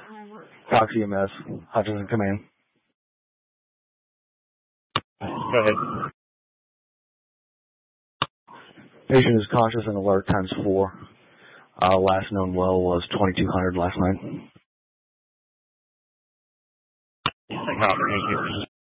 Cox EMS, Hutchinson Command. Go ahead. Patient is conscious and alert times 4. Last known well was 2200 last night. Thank you.